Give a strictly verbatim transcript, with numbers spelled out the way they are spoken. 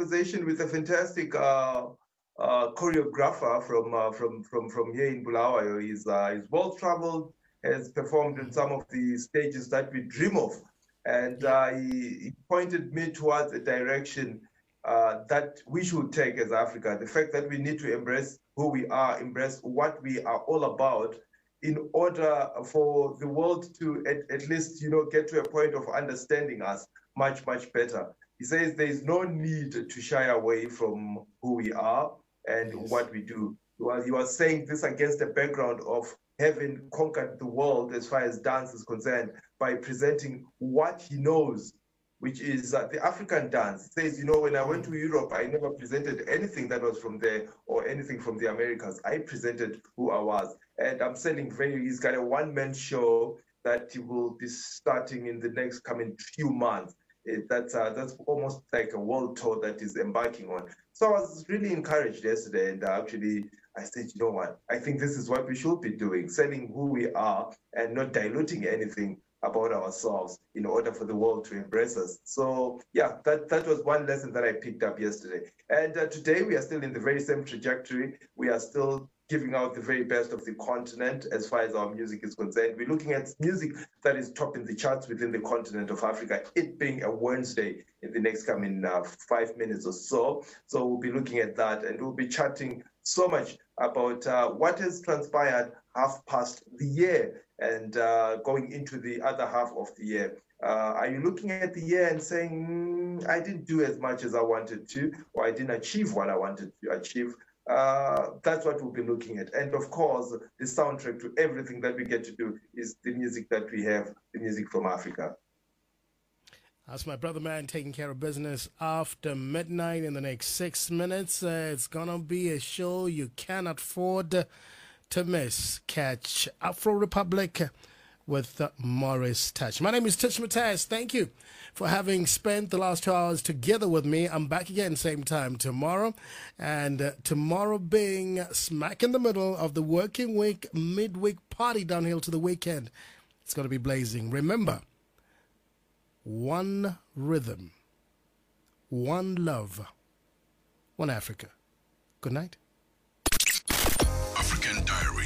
conversation with a fantastic uh, uh, choreographer from uh, from from from here in Bulawayo. He's uh, he's well traveled, has performed in some of the stages that we dream of, and Yeah. uh, he, he pointed me towards a direction uh, that we should take as Africa. The fact that we need to embrace who we are, embrace what we are all about, in order for the world to at, at least, you know, get to a point of understanding us much, much better. He says there is no need to shy away from who we are and Yes. what we do. Well, he was saying this against the background of having conquered the world as far as dance is concerned by presenting what he knows, which is uh, the African dance. He says, you know, when I went to Europe, I never presented anything that was from there or anything from the Americas. I presented who I was. And I'm selling very, he's got a one-man show that he will be starting in the next coming few months. It, that's uh, that's almost like a world tour that he's embarking on. So I was really encouraged yesterday, and uh, actually I said, you know what, I think this is what we should be doing, selling who we are and not diluting anything about ourselves in order for the world to embrace us. So yeah, that, that was one lesson that I picked up yesterday. And uh, today we are still in the very same trajectory. We are still giving out the very best of the continent as far as our music is concerned. We're looking at music that is topping the charts within the continent of Africa, it being a Wednesday in the next coming uh, five minutes or so. So we'll be looking at that, and we'll be chatting so much about uh, what has transpired half past the year and uh, going into the other half of the year. Uh, are you looking at the year and saying, mm, I didn't do as much as I wanted to, or I didn't achieve what I wanted to achieve? Uh, that's what we'll be looking at. And of course, the soundtrack to everything that we get to do is the music that we have, the music from Africa. That's my brother man taking care of business after midnight in the next six minutes. Uh, it's going to be a show you can't afford to miss. Catch Afro Republic with uh, Morris Touch. My name is Touch Mataz. Thank you for having spent the last two hours together with me. I'm back again same time tomorrow. And uh, tomorrow being smack in the middle of the working week, midweek party downhill to the weekend. It's going to be blazing. Remember, one rhythm, one love, one Africa. Good night. African Diary.